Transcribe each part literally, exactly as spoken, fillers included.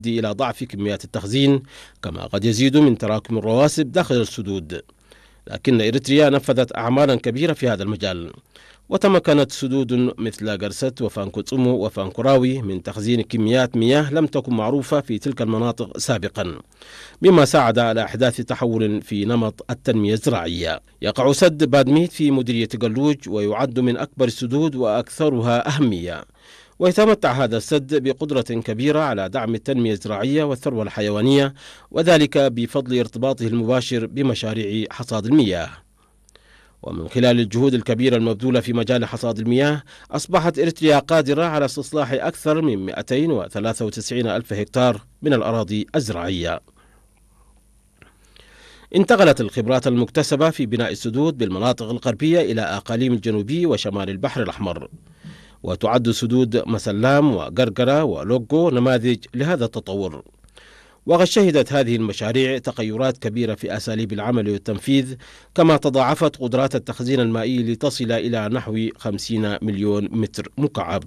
إلى ضعف كميات التخزين، كما قد يزيد من تراكم الرواسب داخل السدود. لكن إريتريا نفذت أعمالا كبيرة في هذا المجال، وتمكنت سدود مثل قرست وفانكوتسومو وفانكوراوي من تخزين كميات مياه لم تكن معروفة في تلك المناطق سابقا، مما ساعد على إحداث تحول في نمط التنمية الزراعية. يقع سد بادميت في مديرية قلوج، ويعد من أكبر السدود وأكثرها أهمية، ويتمتع هذا السد بقدرة كبيرة على دعم التنمية الزراعية والثروة الحيوانية، وذلك بفضل ارتباطه المباشر بمشاريع حصاد المياه. ومن خلال الجهود الكبيرة المبذولة في مجال حصاد المياه، أصبحت إريتريا قادرة على استصلاح أكثر من مئتين وثلاثة وتسعين ألف هكتار من الأراضي الزراعية. انتقلت الخبرات المكتسبة في بناء السدود بالمناطق الغربية إلى أقاليم الجنوبي وشمال البحر الأحمر، وتعد سدود مسلام وقرقرة ولوغو نماذج لهذا التطور. وقد شهدت هذه المشاريع تغيرات كبيرة في أساليب العمل والتنفيذ، كما تضاعفت قدرات التخزين المائي لتصل إلى نحو خمسين مليون متر مكعب.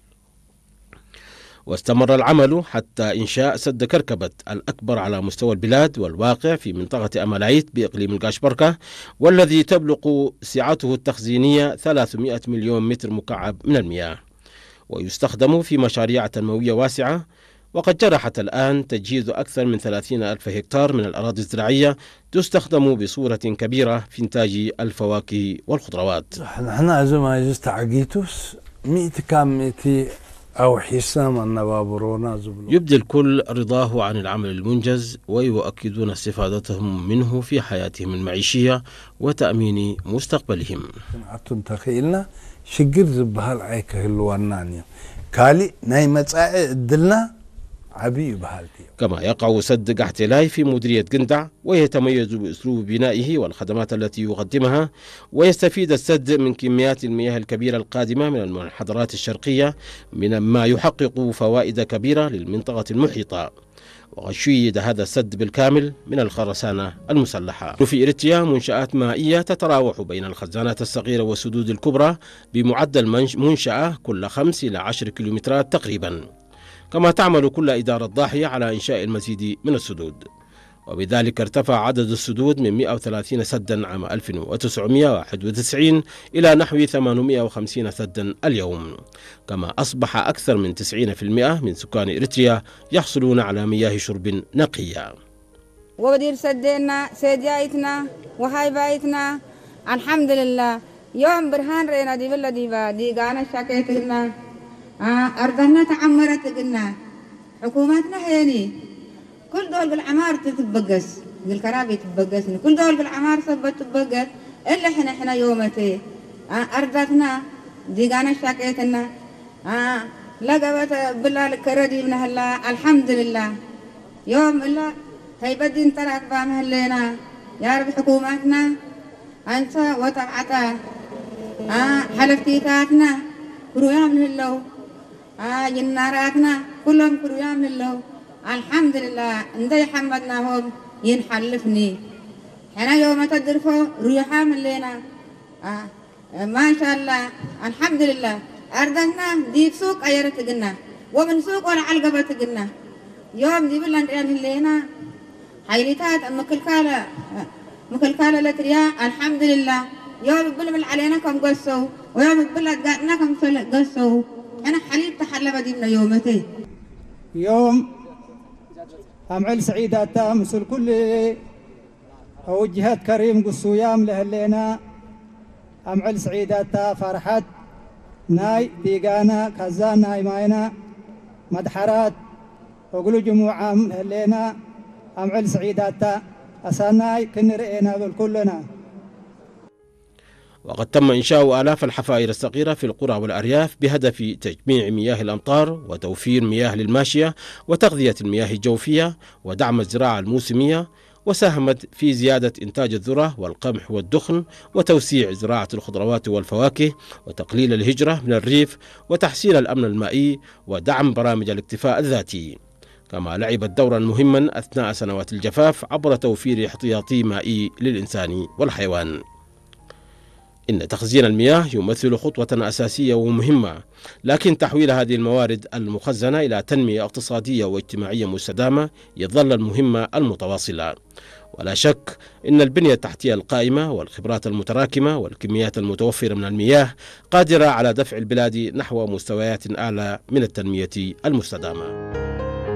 واستمر العمل حتى إنشاء سد كركبت الأكبر على مستوى البلاد، والواقع في منطقة أمالايت بإقليم القاشبركة، والذي تبلغ سعته التخزينية ثلاثمئة مليون متر مكعب من المياه، ويستخدم في مشاريع تنموية واسعة. وقد جرحت الآن تجهيز أكثر من ثلاثين ألف هكتار من الأراضي الزراعية تستخدم بصورة كبيرة في إنتاج الفواكه والخضروات. نحن زما يستعجيتوس مئة كام مئتي أو حسام النبابرونا زبلو. يبدي الكل رضاه عن العمل المنجز، ويؤكدون استفادتهم منه في حياتهم المعيشية وتأمين مستقبلهم. عطن تخيلنا شجر زبها العيك هلوانانيا كالي نايمت دلنا عبي بهالتي. كما يقع سد قحتلاي في مديرية قندع، ويتميز بأسلوب بنائه والخدمات التي يقدمها، ويستفيد السد من كميات المياه الكبيرة القادمة من المنحدرات الشرقية، من ما يحقق فوائد كبيرة للمنطقة المحيطة. وقد شيد هذا السد بالكامل من الخرسانة المسلحة. في إريتريا منشآت مائية تتراوح بين الخزانات الصغيرة والسدود الكبرى بمعدل منشأة كل خمس إلى عشر كيلومترات تقريبا، كما تعمل كل إدارة ضاحية على إنشاء المزيد من السدود. وبذلك ارتفع عدد السدود من مئة وثلاثين سدا عام ألف وتسعمئة وواحد وتسعين إلى نحو ثمانمئة وخمسين سدا اليوم، كما أصبح أكثر من تسعين بالمئة من سكان إريتريا يحصلون على مياه شرب نقية. وبدير سدينا سيديايتنا وهاي بايتنا الحمد لله. يوم برهان رينا دي بلا ديبا دي غانا شاكيتنا أرضنا تعمرت قلنا حكوماتنا هيني كل دول بالعمار تتبقس بالكرابي تتبقس، كل دول بالعمار صبت تتبقس إلا إحنا إحنا يومتي أرضتنا ديقانا شاكيتنا لقبت بالله الكردي من هلا الحمد لله. يوم إلا هي بدي انترك بامهلينا يا رب حكوماتنا أنت وطبعتا حلفتيتاتنا كرويام لله آه جناراتنا كلهم كرويام لله الحمد لله. ندي حمدناهم ينحلفني حنا يوم تدرفوا ريحام لنا آه ما شاء الله الحمد لله. أرضنا دي سوق أيرت قلنا ومن سوق ولا علقبة قلنا يوم دي بلان لنا حيلتات مكلكالة مكلكالة لتريا الحمد لله. يوم بلمل علينا كم قصوا ويوم بلد قاتنا كم قصوا. أنا حليب تحلب ديمنا يومتي يوم أمعل سعيدة تامسل كل أوجهات كريم قصو يام لهلينا أمعل سعيدة فرحات ناي ديقانا كزان ناي ماينا مدحرات وقلو جموعة لهلينا أمعل سعيدة أساناي كنرئينا ذو كلنا. وقد تم إنشاء آلاف الحفائر الصغيرة في القرى والأرياف بهدف تجميع مياه الأمطار وتوفير مياه للماشية وتغذية المياه الجوفية ودعم الزراعة الموسمية، وساهمت في زيادة إنتاج الذرة والقمح والدخن وتوسيع زراعة الخضروات والفواكه وتقليل الهجرة من الريف وتحسين الأمن المائي ودعم برامج الاكتفاء الذاتي. كما لعبت دورا مهما أثناء سنوات الجفاف عبر توفير احتياطي مائي للإنسان والحيوان. إن تخزين المياه يمثل خطوة أساسية ومهمة، لكن تحويل هذه الموارد المخزنة إلى تنمية اقتصادية واجتماعية مستدامة يظل المهمة المتواصلة. ولا شك إن البنية التحتية القائمة والخبرات المتراكمة والكميات المتوفرة من المياه قادرة على دفع البلاد نحو مستويات أعلى من التنمية المستدامة.